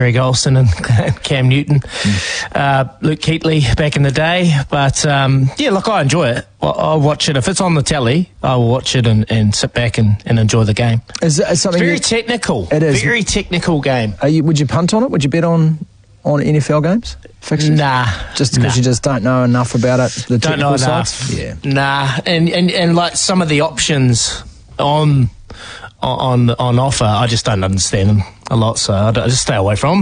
Gary Golston and Cam Newton, Luke Keatley back in the day. But, look, I enjoy it. I'll watch it. If it's on the telly, I will watch it and sit back and enjoy the game. Is something it's very technical. It is. Very technical game. Would you punt on it? Would you bet on NFL games? Fixtures? Nah. Just because you just don't know enough about it, the don't technical know sides? enough. Yeah. Nah. And like some of the options on offer, I just don't understand them a lot, so I just stay away from them.